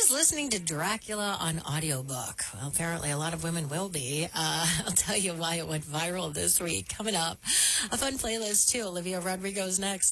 was listening to Dracula on audiobook. Well, apparently a lot of women will be. I'll tell you why it went viral this week. Coming up, a fun playlist, too. Olivia Rodrigo's next.